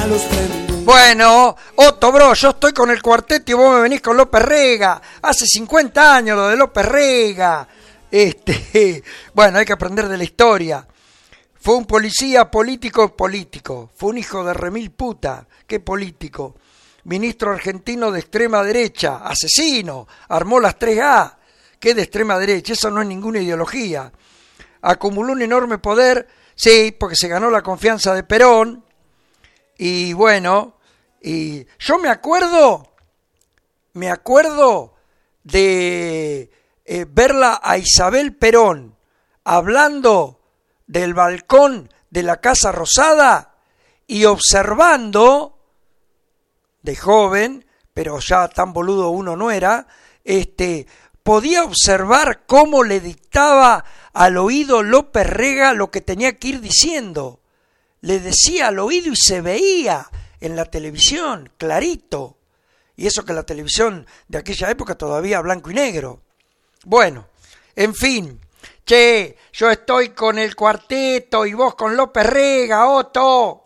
Bueno, Otto, bro, yo estoy con el cuarteto y vos me venís con López Rega. Hace 50 años lo de López Rega. Bueno, hay que aprender de la historia. Fue un policía político. Fue un hijo de remil puta. ¿Qué político? Ministro argentino de extrema derecha. Asesino. Armó las 3A. ¿Qué de extrema derecha? Eso no es ninguna ideología. Acumuló un enorme poder. Sí, porque se ganó la confianza de Perón. Y bueno, y yo me acuerdo de verla a Isabel Perón hablando del balcón de la Casa Rosada y observando, de joven, pero ya tan boludo uno no era, podía observar cómo le dictaba al oído López Rega lo que tenía que ir diciendo. Le decía al oído y se veía en la televisión, clarito. Y eso que la televisión de aquella época todavía blanco y negro. Bueno, en fin. Che, yo estoy con el cuarteto y vos con López Rega, Otto.